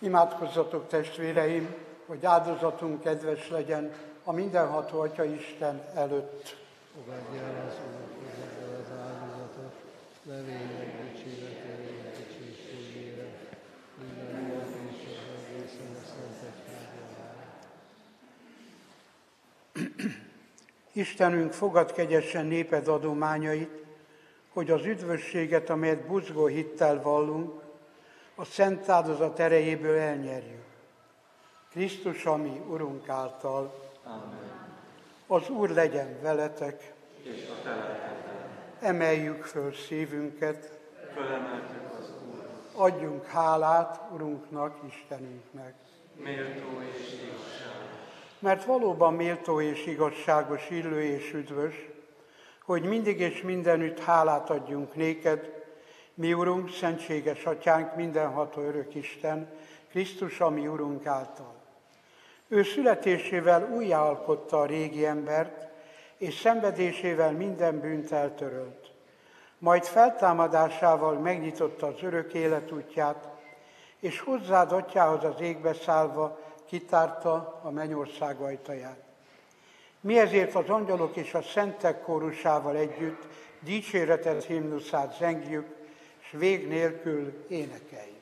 Imádkozzatok, testvéreim, hogy áldozatunk kedves legyen a mindenható Atya Isten előtt. Fogadj el az Úr ebből az áldozatot, nevének dicséretére, dicsőségére, mindennek és az egészen a Szent Egyházjára. Istenünk, fogad kegyesen néped adományait, hogy az üdvösséget, amelyet buzgó hittel vallunk, a szent áldozat erejéből elnyerjük. Krisztus, a mi Urunk által. Amen. Az Úr legyen veletek. És a te lelkeddel. Emeljük föl szívünket. Fölemeltük az Úr. Adjunk hálát Urunknak, Istenünknek. Méltó és igazságos. Mert valóban méltó és igazságos, illő és üdvös, hogy mindig és mindenütt hálát adjunk néked, mi Urunk, szentséges Atyánk, mindenható örök Isten, Krisztus, a mi Urunk által. Ő születésével újjáalkotta a régi embert, és szenvedésével minden bűnt eltörölt. Majd feltámadásával megnyitotta az örök élet útját, és hozzád Atyához az égbe szállva kitárta a mennyország ajtaját. Mi ezért az angyalok és a szentek kórusával együtt dicséretet himnuszát zengjük, s vég nélkül énekeljük.